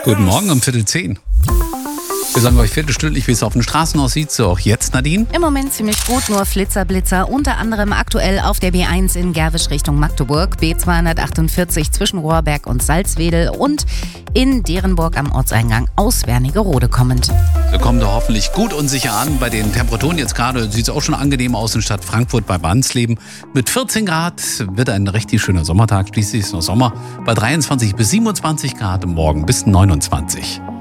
Guten Morgen um 9:45. Wir sagen euch viertelstündlich, wie es auf den Straßen aussieht. So auch jetzt, Nadine. Im Moment ziemlich gut, nur Flitzer, unter anderem aktuell auf der B1 in Gerwisch Richtung Magdeburg, B248 zwischen Rohrberg und Salzwedel und in Derenburg am Ortseingang aus Wernigerode kommend. Wir kommen da hoffentlich gut und sicher an. Bei den Temperaturen jetzt gerade sieht es auch schon angenehm aus in Stadt Frankfurt bei Wansleben. Mit 14 Grad wird ein richtig schöner Sommertag. Schließlich ist noch Sommer bei 23 bis 27 Grad, morgen bis 29.